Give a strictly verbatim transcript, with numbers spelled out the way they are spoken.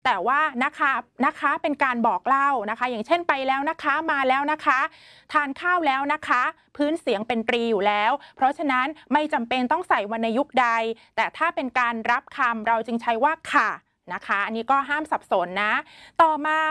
แต่ว่านะคะนะคะเป็นการบอกเล่านะคะอย่างเช่นไปแล้วนะคะมาแล้วนะคะทานข้าวแล้วนะคะพื้นเสียงเป็นตรีอยู่แล้วเพราะฉะนั้นไม่จำเป็นต้องใส่วรรณยุกต์ใดแต่ถ้าเป็นการรับคำเราจึงใช้ว่าค่ะนะคะอันนี้ก็ห้ามสับสนนะต่อมา